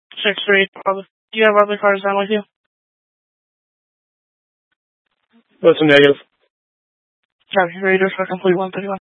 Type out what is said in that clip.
638. Do you have other cars on with you? That's a negative. Okay, ready to complete 131.